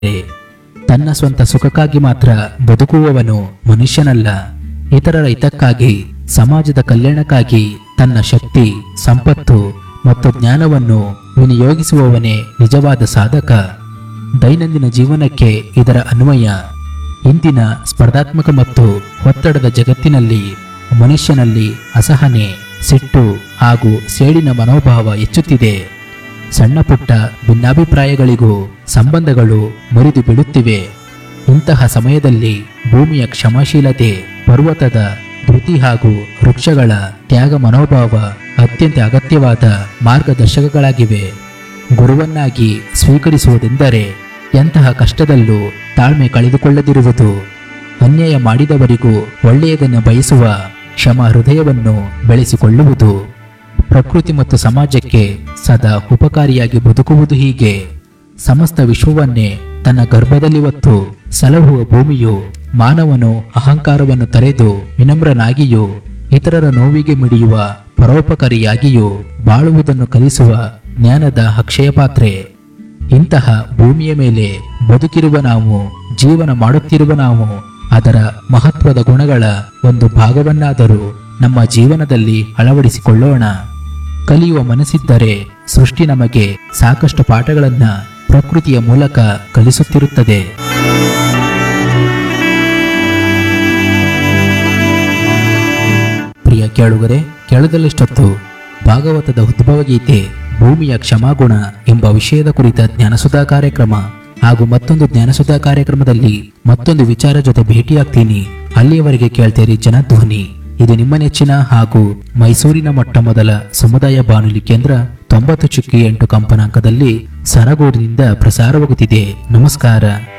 ತನ್ನ ಸ್ವಂತ ಸುಖಕ್ಕಾಗಿ ಮಾತ್ರ ಬದುಕುವವನು ಮನುಷ್ಯನಲ್ಲ. ಇತರರ ಹಿತಕ್ಕಾಗಿ, ಸಮಾಜದ ಕಲ್ಯಾಣಕ್ಕಾಗಿ ತನ್ನ ಶಕ್ತಿ, ಸಂಪತ್ತು ಮತ್ತು ಜ್ಞಾನವನ್ನು ವಿನಿಯೋಗಿಸುವವನೇ ನಿಜವಾದ ಸಾಧಕ. ದೈನಂದಿನ ಜೀವನಕ್ಕೆ ಇದರ ಅನ್ವಯ. ಇಂದಿನ ಸ್ಪರ್ಧಾತ್ಮಕ ಮತ್ತು ಒತ್ತಡದ ಜಗತ್ತಿನಲ್ಲಿ ಮನುಷ್ಯನಲ್ಲಿ ಅಸಹನೆ, ಸಿಟ್ಟು ಹಾಗೂ ಸೇಡಿನ ಮನೋಭಾವ ಹೆಚ್ಚುತ್ತಿದೆ. ಸಣ್ಣ ಪುಟ್ಟ ಭಿನ್ನಾಭಿಪ್ರಾಯಗಳಿಗೂ ಸಂಬಂಧಗಳು ಮುರಿದು ಬೀಳುತ್ತಿವೆ. ಇಂತಹ ಸಮಯದಲ್ಲಿ ಭೂಮಿಯ ಕ್ಷಮಾಶೀಲತೆ, ಪರ್ವತದ ಧೃತಿ ಹಾಗೂ ವೃಕ್ಷಗಳ ತ್ಯಾಗ ಮನೋಭಾವ ಅತ್ಯಂತ ಅಗತ್ಯವಾದ ಮಾರ್ಗದರ್ಶಕಗಳಾಗಿವೆ. ಗುರುವನ್ನಾಗಿ ಸ್ವೀಕರಿಸುವುದೆಂದರೆ ಎಂತಹ ಕಷ್ಟದಲ್ಲೂ ತಾಳ್ಮೆ ಕಳೆದುಕೊಳ್ಳದಿರುವುದು, ಅನ್ಯಾಯ ಮಾಡಿದವರಿಗೂ ಒಳ್ಳೆಯದನ್ನು ಬಯಸುವ ಕ್ಷಮಾ ಹೃದಯವನ್ನು ಬೆಳೆಸಿಕೊಳ್ಳುವುದು, ಪ್ರಕೃತಿ ಮತ್ತು ಸಮಾಜಕ್ಕೆ ಸದಾ ಉಪಕಾರಿಯಾಗಿ ಬದುಕುವುದು. ಹೀಗೆ ಸಮಸ್ತ ವಿಶ್ವವನ್ನೇ ತನ್ನ ಗರ್ಭದಲ್ಲಿ ಹೊತ್ತು ಸಲಹುವ ಭೂಮಿಯು ಮಾನವನು ಅಹಂಕಾರವನ್ನು ತೊರೆದು ವಿನಮ್ರನಾಗಿಯೂ ಇತರರ ನೋವಿಗೆ ಮಿಡಿಯುವ ಪರೋಪಕಾರಿಯಾಗಿಯೂ ಬಾಳುವುದನ್ನು ಕಲಿಸುವ ಜ್ಞಾನದ ಅಕ್ಷಯ ಪಾತ್ರೆ. ಇಂತಹ ಭೂಮಿಯ ಮೇಲೆ ಬದುಕಿರುವ ನಾವು, ಜೀವನ ಮಾಡುತ್ತಿರುವ ನಾವು ಅದರ ಮಹತ್ವದ ಗುಣಗಳ ಒಂದು ಭಾಗವನ್ನಾದರೂ ನಮ್ಮ ಜೀವನದಲ್ಲಿ ಅಳವಡಿಸಿಕೊಳ್ಳೋಣ. ಕಲಿಯುವ ಮನಸ್ಸಿದ್ದರೆ ಸೃಷ್ಟಿ ನಮಗೆ ಸಾಕಷ್ಟು ಪಾಠಗಳನ್ನ ಪ್ರಕೃತಿಯ ಮೂಲಕ ಕಲಿಸುತ್ತಿರುತ್ತದೆ. ಪ್ರಿಯ ಕೇಳುಗರೆ, ಕೇಳದಲ್ಲಿಷ್ಟೊತ್ತು ಭಾಗವತದ ಉದ್ಭವ ಗೀತೆ, ಭೂಮಿಯ ಕ್ಷಮಾಗುಣ ಎಂಬ ವಿಷಯದ ಕುರಿತ ಜ್ಞಾನಸುಧಾ ಕಾರ್ಯಕ್ರಮ ಹಾಗೂ ಮತ್ತೊಂದು ಜ್ಞಾನಸುಧಾ ಕಾರ್ಯಕ್ರಮದಲ್ಲಿ ಮತ್ತೊಂದು ವಿಚಾರ ಜೊತೆ ಭೇಟಿಯಾಗ್ತೀನಿ. ಅಲ್ಲಿಯವರೆಗೆ ಕೇಳ್ತೀರಿ ಜನಧ್ವನಿ. ಇದು ನಿಮ್ಮ ನೆಚ್ಚಿನ ಹಾಗೂ ಮೈಸೂರಿನ ಮೊಟ್ಟ ಮೊದಲ ಸಮುದಾಯ ಬಾನುಲಿ ಕೇಂದ್ರ 90.8 ಕಂಪನಾಂಕದಲ್ಲಿ ಸರಗೂರಿನಿಂದ ಪ್ರಸಾರವಾಗುತ್ತಿದೆ. ನಮಸ್ಕಾರ.